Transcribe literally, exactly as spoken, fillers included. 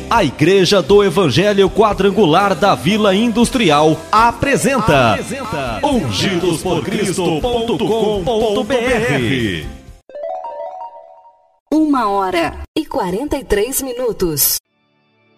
A Igreja do Evangelho Quadrangular da Vila Industrial apresenta, apresenta ungidos por cristo ponto com ponto br. Uma hora e quarenta e três minutos.